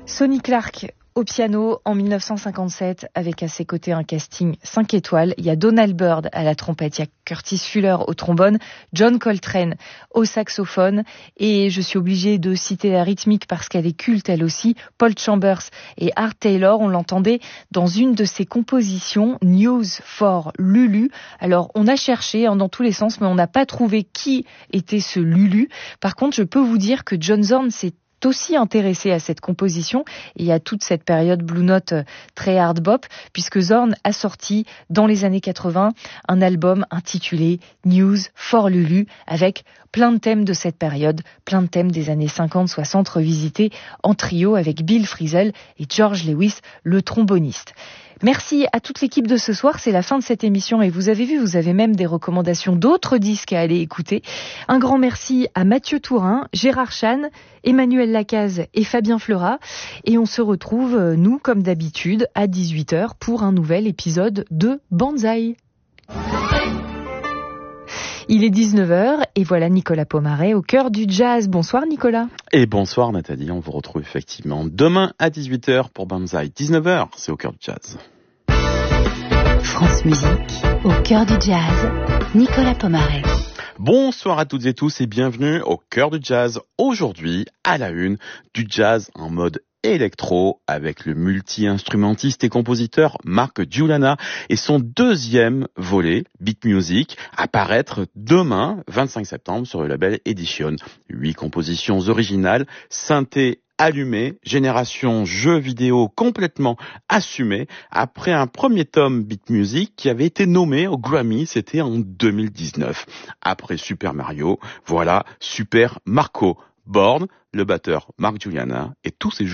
Sonny Clark au piano en 1957 avec à ses côtés un casting 5 étoiles. Il y a Donald Byrd à la trompette, il y a Curtis Fuller au trombone, John Coltrane au saxophone et je suis obligée de citer la rythmique parce qu'elle est culte elle aussi, Paul Chambers et Art Taylor, on l'entendait dans une de ses compositions, News for Lulu. Alors on a cherché dans tous les sens mais on n'a pas trouvé qui était ce Lulu. Par contre je peux vous dire que John Zorn s'est aussi intéressé à cette composition et à toute cette période Blue Note très hard bop, puisque Zorn a sorti dans les années 80 un album intitulé News for Lulu avec plein de thèmes de cette période, plein de thèmes des années 50-60 revisités en trio avec Bill Frisell et George Lewis, le tromboniste. Merci à toute l'équipe de ce soir, c'est la fin de cette émission et vous avez vu, vous avez même des recommandations d'autres disques à aller écouter. Un grand merci à Mathieu Tourin, Gérard Chan, Emmanuel Lacaze et Fabien Fleurat. Et on se retrouve, nous, comme d'habitude, à 18h pour un nouvel épisode de Banzai. Il est 19h et voilà Nicolas Pomaret au cœur du jazz. Bonsoir Nicolas. Et bonsoir Nathalie, on vous retrouve effectivement demain à 18h pour Banzai. 19h, c'est au cœur du jazz. France Musique, au cœur du jazz, Nicolas Pomaret. Bonsoir à toutes et tous et bienvenue au cœur du jazz. Aujourd'hui, à la une, du jazz en mode électro avec le multi-instrumentiste et compositeur Mark Giuliana et son deuxième volet, Beat Music, à paraître demain, 25 septembre, sur le label Edition. 8 compositions originales, synthé allumé, génération jeux vidéo complètement assumée, après un premier tome Beat Music qui avait été nommé au Grammy, c'était en 2019. Après Super Mario, voilà Super Marco Born, le batteur Mark Giuliana et tous ses